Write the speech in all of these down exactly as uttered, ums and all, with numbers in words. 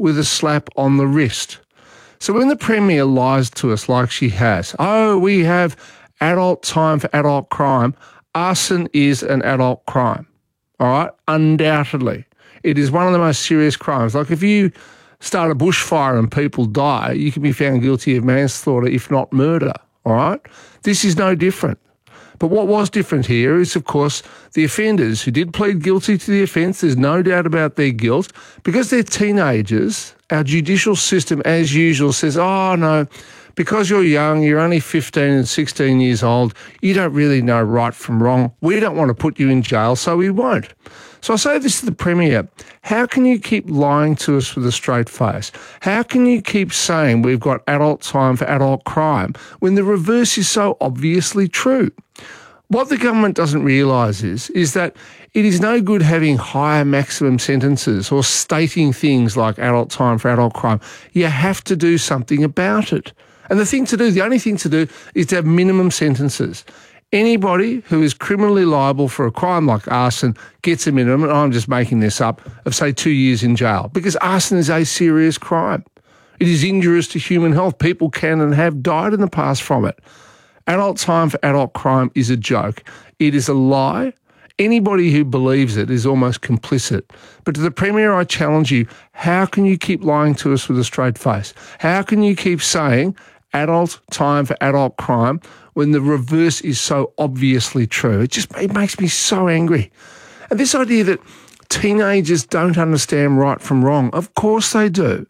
with a slap on the wrist. So when the Premier lies to us like she has, oh, we have adult time for adult crime, arson is an adult crime, all right? Undoubtedly. It is one of the most serious crimes. Like if you start a bushfire and people die, you can be found guilty of manslaughter, if not murder, all right? This is no different. But what was different here is, of course, the offenders who did plead guilty to the offence. There's no doubt about their guilt. Because they're teenagers, our judicial system, as usual, says, oh, no, because you're young, you're only fifteen and sixteen years old, you don't really know right from wrong. We don't want to put you in jail, so we won't. So I say this to the Premier, how can you keep lying to us with a straight face? How can you keep saying we've got adult time for adult crime when the reverse is so obviously true? What the government doesn't realise is, is that it is no good having higher maximum sentences or stating things like adult time for adult crime. You have to do something about it. And the thing to do, the only thing to do is to have minimum sentences. Anybody who is criminally liable for a crime like arson gets a minimum, and I'm just making this up, of say two years in jail, because arson is a serious crime. It is injurious to human health. People can and have died in the past from it. Adult time for adult crime is a joke. It is a lie. Anybody who believes it is almost complicit. But to the Premier, I challenge you, how can you keep lying to us with a straight face? How can you keep saying adult time for adult crime when the reverse is so obviously true? It just it makes me so angry. And this idea that teenagers don't understand right from wrong, of course they do.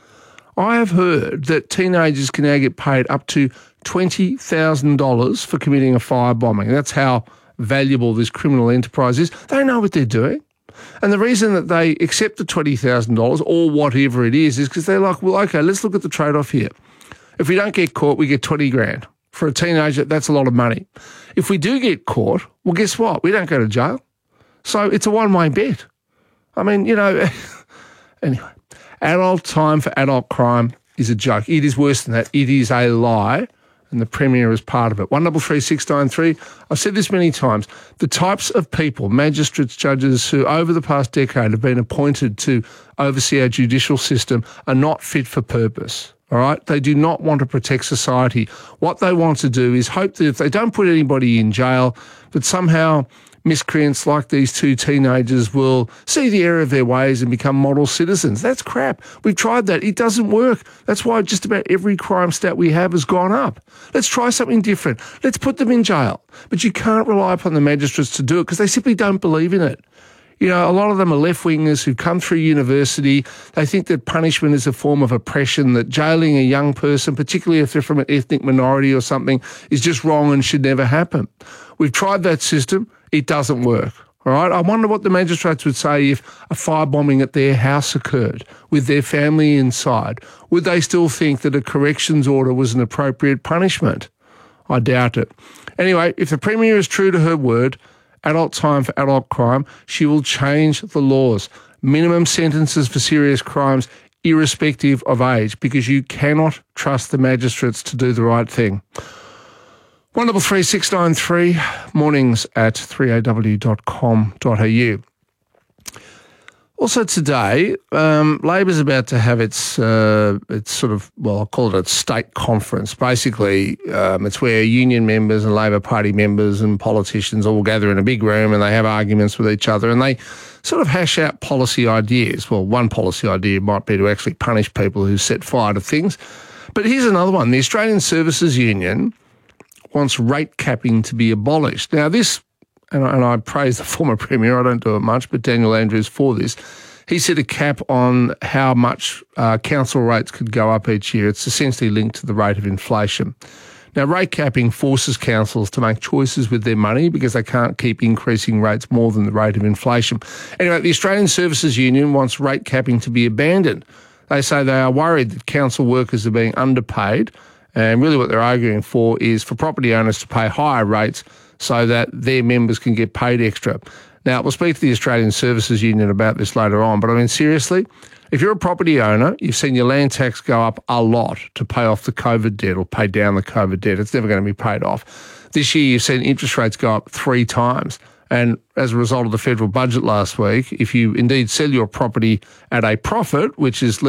I have heard that teenagers can now get paid up to twenty thousand dollars for committing a firebombing. That's how valuable this criminal enterprise is. They know what they're doing. And the reason that they accept the twenty thousand dollars or whatever it is is because they're like, well, okay, let's look at the trade-off here. If we don't get caught, we get twenty grand. For a teenager, that's a lot of money. If we do get caught, well, guess what? We don't go to jail. So it's a one-way bet. I mean, you know, anyway, adult time for adult crime is a joke. It is worse than that. It is a lie, and the Premier is part of it. one double three six nine three. I've said this many times. The types of people, magistrates, judges, who over the past decade have been appointed to oversee our judicial system are not fit for purpose. All right? They do not want to protect society. What they want to do is hope that if they don't put anybody in jail, that somehow miscreants like these two teenagers will see the error of their ways and become model citizens. That's crap. We've tried that. It doesn't work. That's why just about every crime stat we have has gone up. Let's try something different. Let's put them in jail. But you can't rely upon the magistrates to do it because they simply don't believe in it. You know, a lot of them are left-wingers who've come through university. They think that punishment is a form of oppression, that jailing a young person, particularly if they're from an ethnic minority or something, is just wrong and should never happen. We've tried that system. It doesn't work. All right? I wonder what the magistrates would say if a firebombing at their house occurred with their family inside. Would they still think that a corrections order was an appropriate punishment? I doubt it. Anyway, if the Premier is true to her word, adult time for adult crime, she will change the laws. Minimum sentences for serious crimes, irrespective of age, because you cannot trust the magistrates to do the right thing. one double three six nine three, mornings at three a w dot com dot a u. Also today, um, Labor's about to have its uh, its sort of, well, I'll call it a state conference. Basically, um, it's where union members and Labor Party members and politicians all gather in a big room and they have arguments with each other and they sort of hash out policy ideas. Well, one policy idea might be to actually punish people who set fire to things. But here's another one. The Australian Services Union wants rate capping to be abolished. Now, this... And I, and I praise the former Premier, I don't do it much, but Daniel Andrews for this. He set a cap on how much uh, council rates could go up each year. It's essentially linked to the rate of inflation. Now, rate capping forces councils to make choices with their money because they can't keep increasing rates more than the rate of inflation. Anyway, the Australian Services Union wants rate capping to be abandoned. They say they are worried that council workers are being underpaid, and really what they're arguing for is for property owners to pay higher rates so that their members can get paid extra. Now, we'll speak to the Australian Services Union about this later on, but I mean, seriously, if you're a property owner, you've seen your land tax go up a lot to pay off the COVID debt or pay down the COVID debt. It's never going to be paid off. This year, you've seen interest rates go up three times. And as a result of the federal budget last week, if you indeed sell your property at a profit, which is